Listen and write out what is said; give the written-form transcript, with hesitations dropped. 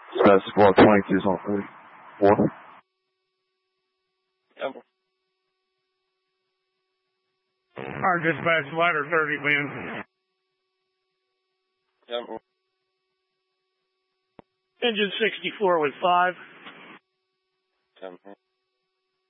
Basketball 22 is on 34. Temple. Our dispatch ladder 30, man. Temple. Engine 64 with 5. Temple.